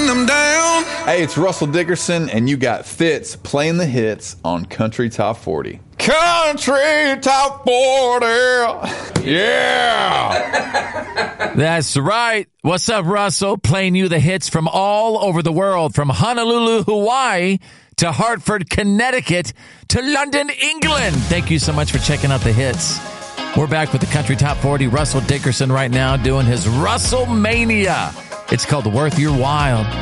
shutting them down. Hey, it's Russell Dickerson, and you got Fitz playing the hits on Country Top 40. Country Top 40. Yeah. That's right. What's up, Russell? Playing you the hits from all over the world, from Honolulu, Hawaii, to Hartford, Connecticut, to London, England. Thank you so much for checking out the hits. We're back with the Country Top 40. Russell Dickerson right now doing his Russell Mania. It's called Worth Your While.